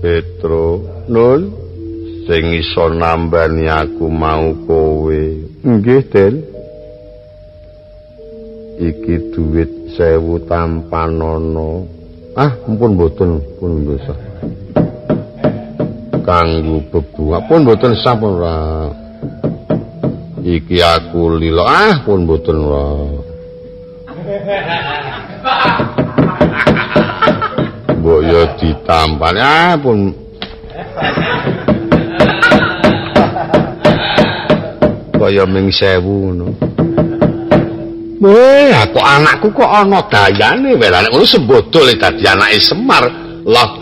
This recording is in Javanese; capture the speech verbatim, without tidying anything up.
Petro, Nun, sing iso nambani aku mau kowe. Nggih, Den. Iki duit sewu tanpa nono. Ah, ampun mboten, pun dosa. Kanggo bebungah, pun mboten sampun ora. Iki aku lilo, ah, pun mboten ora. Mbok ya ditampani, ah, pun kaya ming sewu ngono. Weh, aku anakku kok ana dayane wae. Lah nek ngono sembodol dadi anake Semar. Lah